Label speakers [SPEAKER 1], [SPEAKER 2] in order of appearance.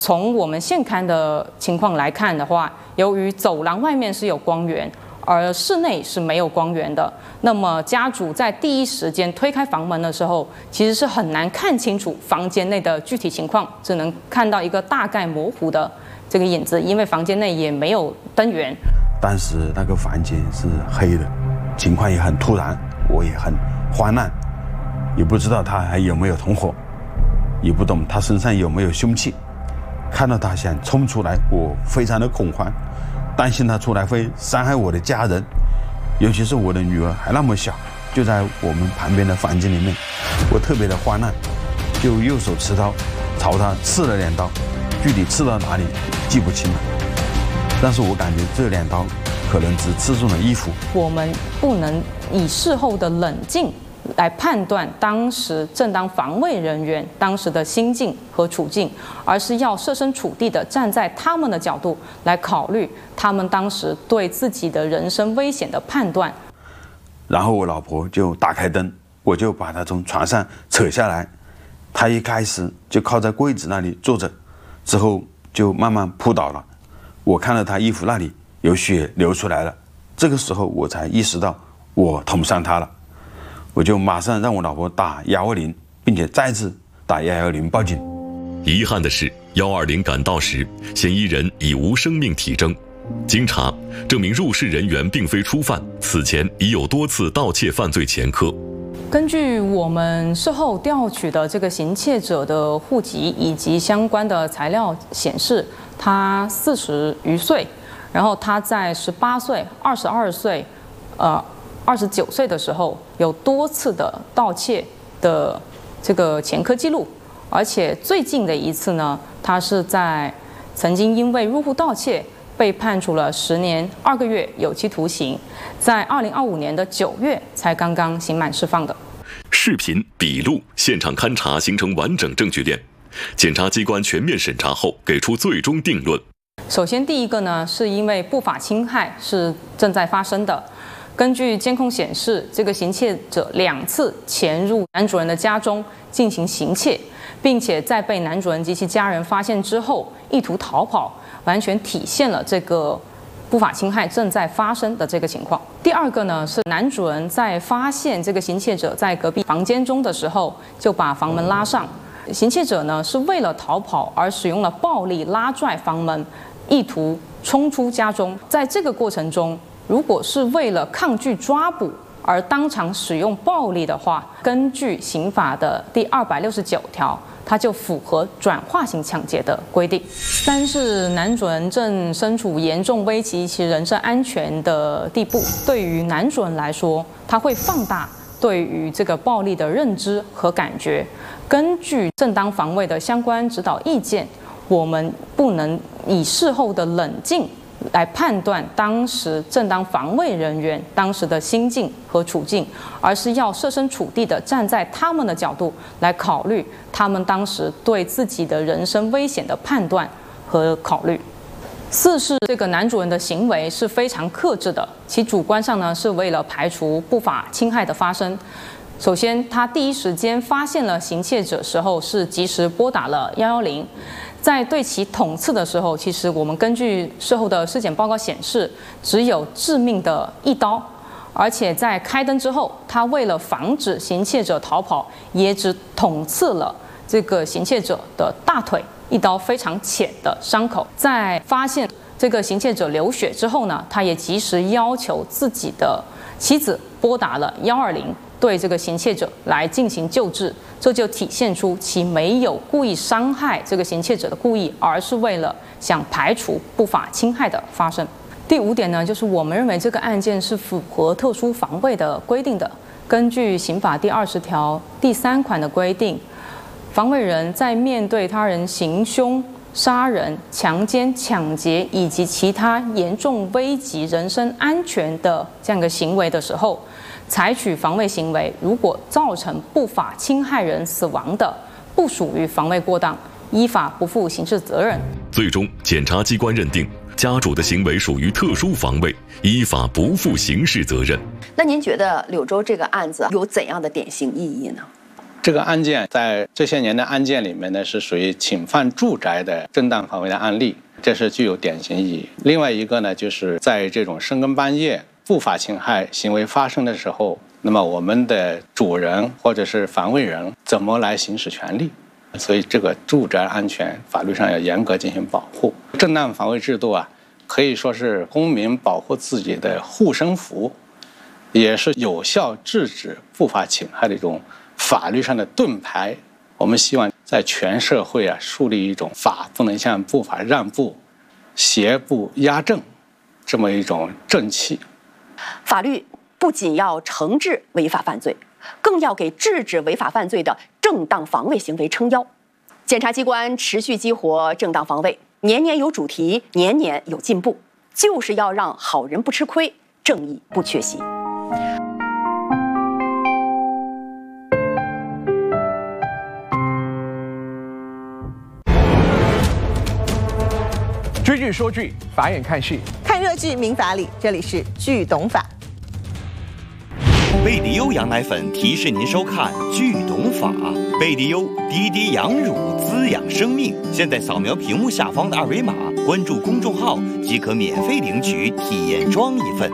[SPEAKER 1] 从我们现刊的情况来看的话，由于走廊外面是有光源，而室内是没有光源的，那么家主在第一时间推开房门的时候，其实是很难看清楚房间内的具体情况，只能看到一个大概模糊的这个影子，因为房间内也没有灯源。
[SPEAKER 2] 当时那个房间是黑的，情况也很突然，我也很慌乱，也不知道他还有没有同伙，也不懂他身上有没有凶器。看到他想冲出来，我非常的恐慌，担心他出来会伤害我的家人，尤其是我的女儿还那么小，就在我们旁边的房间里面，我特别的慌乱，就右手持刀朝他刺了2刀，具体刺到哪里记不清了，但是我感觉这2刀可能只刺中了衣服。
[SPEAKER 1] 我们不能以事后的冷静来判断当时正当防卫人员当时的心境和处境，而是要设身处地的站在他们的角度来考虑他们当时对自己的人身危险的判断。
[SPEAKER 2] 然后我老婆就打开灯，我就把她从床上扯下来，她一开始就靠在柜子那里坐着，之后就慢慢扑倒了。我看到她衣服那里有血流出来了，这个时候我才意识到我捅伤她了。我就马上让我老婆打120，并且再次打110报警。
[SPEAKER 3] 遗憾的是，120赶到时，嫌疑人已无生命体征。经查，这名入室人员并非初犯，此前已有多次盗窃犯罪前科。
[SPEAKER 1] 根据我们事后调取的这个行窃者的户籍以及相关的材料显示，他40余岁，然后他在18岁、22岁，29岁的时候有多次的盗窃的这个前科记录，而且最近的一次呢，他是在曾经因为入户盗窃被判处了10年2个月有期徒刑，在2025年的9月才刚刚刑满释放的。
[SPEAKER 3] 视频、笔录、现场勘查形成完整证据链，检察机关全面审查后给出最终定论。
[SPEAKER 1] 首先，第一个呢，是因为不法侵害是正在发生的。根据监控显示，这个行窃者2次潜入男主人的家中进行行窃，并且在被男主人及其家人发现之后意图逃跑，完全体现了这个不法侵害正在发生的这个情况。第二个呢，是男主人在发现这个行窃者在隔壁房间中的时候，就把房门拉上。行窃者呢是为了逃跑而使用了暴力拉拽房门，意图冲出家中。在这个过程中，如果是为了抗拒抓捕而当场使用暴力的话，根据刑法的第269条，它就符合转化型抢劫的规定。但是男主人正身处严重危及其人身安全的地步，对于男主人来说，他会放大对于这个暴力的认知和感觉。根据正当防卫的相关指导意见，我们不能以事后的冷静来判断当时正当防卫人员当时的心境和处境，而是要设身处地的站在他们的角度来考虑他们当时对自己的人身危险的判断和考虑。4是这个男主人的行为是非常克制的，其主观上呢是为了排除不法侵害的发生。首先，他第一时间发现了行窃者时候是及时拨打了110。在对其捅刺的时候，其实我们根据事后的尸检报告显示，只有致命的1刀，而且在开灯之后，他为了防止行窃者逃跑，也只捅刺了这个行窃者的大腿1刀非常浅的伤口。在发现这个行窃者流血之后呢，他也及时要求自己的妻子拨打了120。对这个行窃者来进行救治，这就体现出其没有故意伤害这个行窃者的故意，而是为了想排除不法侵害的发生。第5点呢，就是我们认为这个案件是符合特殊防卫的规定的。根据刑法第20条第3款的规定，防卫人在面对他人行凶、杀人、强奸、抢劫以及其他严重危及人身安全的这样一个行为的时候，采取防卫行为，如果造成不法侵害人死亡的，不属于防卫过当，依法不负刑事责任。
[SPEAKER 3] 最终，检察机关认定家主的行为属于特殊防卫，依法不负刑事责任。
[SPEAKER 4] 那您觉得柳州这个案子有怎样的典型意义呢？ 这个案件在这些年的案件里面呢，是属于侵犯住宅的正当防卫的案例，这是具有典型意义。另外一个呢，就是在这种深更半夜不法侵害行为发生的时候，那么我们的主人或者是防卫人怎么来行使权利？所以这个住宅安全法律上要严格进行保护。正当防卫制度啊，可以说是公民保护自己的护身符，也是有效制止不法侵害的一种法律上的盾牌。我们希望在全社会啊树立一种法不能向不法让步，邪不压正这么一种正气。
[SPEAKER 5] 法律不仅要惩治违法犯罪，更要给制止违法犯罪的正当防卫行为撑腰。检察机关持续激活正当防卫，年年有主题，年年有进步，就是要让好人不吃亏，正义不缺席。
[SPEAKER 6] 追剧说剧，法眼看戏，
[SPEAKER 7] 看热剧民法理，这里是剧懂法。
[SPEAKER 8] 贝迪优羊奶粉提示您收看《剧懂法》。贝迪优滴滴羊乳滋养生命。现在扫描屏幕下方的二维码，关注公众号即可免费领取体验装一份。